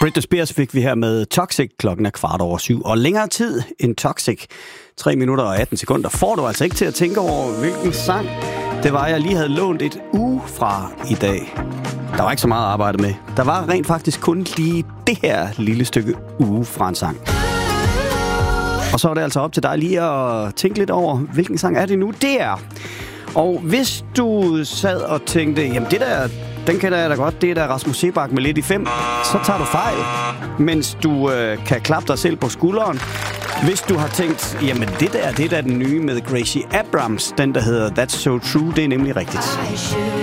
Britney Spears fik vi her med Toxic, klokken er 7:15. Og længere tid end Toxic, 3 minutter og 18 sekunder, får du altså ikke til at tænke over, hvilken sang det var, jeg lige havde lånt et uge fra i dag. Der var ikke så meget at arbejde med. Der var rent faktisk kun lige det her lille stykke uge fra en sang. Og så er det altså op til dig lige at tænke lidt over, hvilken sang er det nu, det er. Og hvis du sad og tænkte, jamen det der, den kender jeg da godt, det er der Rasmus Seebach med lidt i 5, så tager du fejl, mens du kan klappe dig selv på skulderen. Hvis du har tænkt, jamen det der er den nye med Gracie Abrams, den der hedder That's So True, det er nemlig rigtigt.